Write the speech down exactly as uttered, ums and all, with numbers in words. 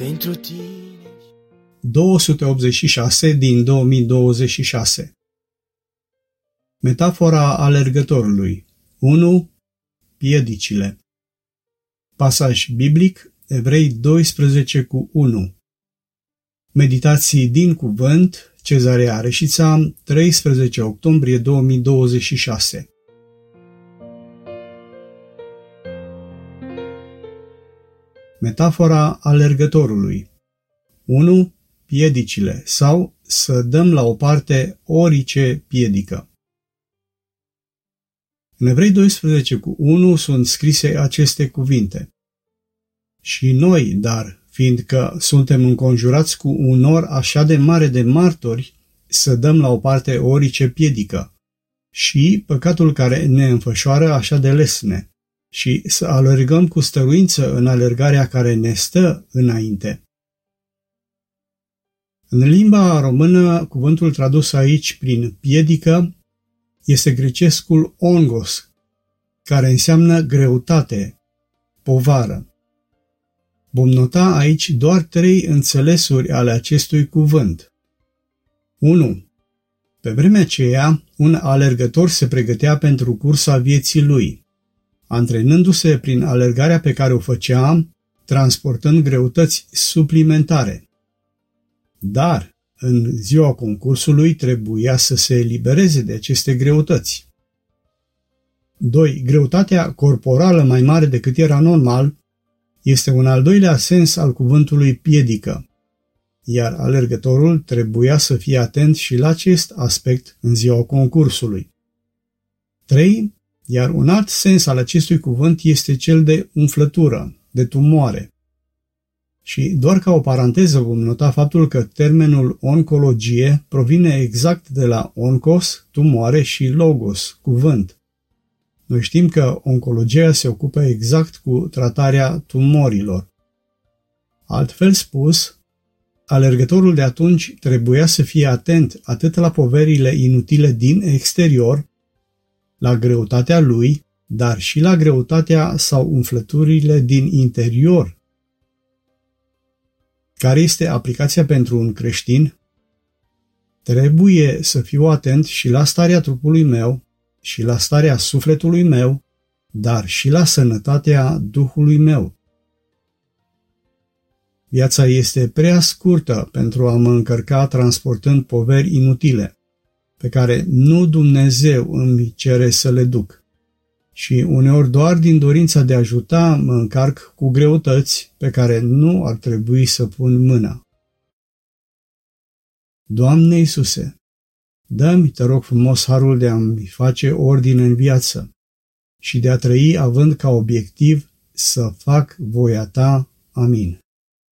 pentru tine. două sute optzeci și șase din două mii douăzeci și șase. Metafora alergătorului. unu. Piedicile. Pasaj biblic, Evrei doisprezece cu unu. Meditații din cuvânt, Cezarea Reșița, treisprezece octombrie două mii douăzeci și șase. Metafora alergătorului. unu. Piedicile sau să dăm la o parte orice piedică. În Evrei doisprezece cu unu sunt scrise aceste cuvinte. Și noi, dar, fiindcă suntem înconjurați cu un nor așa de mare de martori, să dăm la o parte orice piedică și păcatul care ne înfășoară așa de lesne și să alergăm cu stăruință în alergarea care ne stă înainte. În limba română, cuvântul tradus aici prin piedică este grecescul ongos, care înseamnă greutate, povară. Vom nota aici doar trei înțelesuri ale acestui cuvânt. unu. Pe vremea aceea, un alergător se pregătea pentru cursa vieții lui, antrenându-se prin alergarea pe care o făcea, transportând greutăți suplimentare. Dar, în ziua concursului, trebuia să se elibereze de aceste greutăți. doi. Greutatea corporală mai mare decât era normal este un al doilea sens al cuvântului piedică, iar alergătorul trebuia să fie atent și la acest aspect în ziua concursului. trei. Iar un alt sens al acestui cuvânt este cel de umflătură, de tumoare. Și doar ca o paranteză vom nota faptul că termenul oncologie provine exact de la onkos, tumoare, și logos, cuvânt. Noi știm că oncologia se ocupă exact cu tratarea tumorilor. Altfel spus, alergătorul de atunci trebuia să fie atent atât la poverile inutile din exterior, la greutatea lui, dar și la greutatea sau umflăturile din interior. Care este aplicația pentru un creștin? Trebuie să fiu atent și la starea trupului meu, și la starea sufletului meu, dar și la sănătatea Duhului meu. Viața este prea scurtă pentru a mă încărca transportând poveri inutile, pe care nu Dumnezeu îmi cere să le duc. Și uneori doar din dorința de a ajuta mă încarc cu greutăți pe care nu ar trebui să pun mâna. Doamne Iisuse, dă-mi, te rog frumos, harul de a-mi face ordine în viață și de a trăi având ca obiectiv să fac voia Ta. Amin.